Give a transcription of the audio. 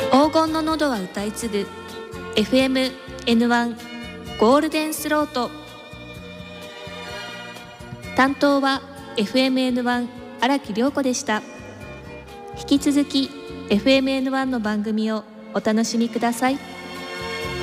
黄金の喉は歌い継ぐ FM-N1 ゴールデンスロート。担当は FM-N1 荒木涼子でした。引き続き FM-N1 の番組をお楽しみください。